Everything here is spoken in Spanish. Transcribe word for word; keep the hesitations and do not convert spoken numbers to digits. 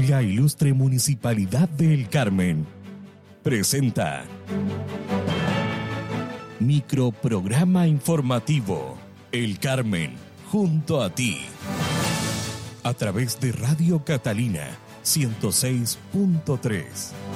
La ilustre Municipalidad de El Carmen presenta Microprograma informativo El Carmen, junto a ti. A través de Radio Catalina ciento seis punto tres.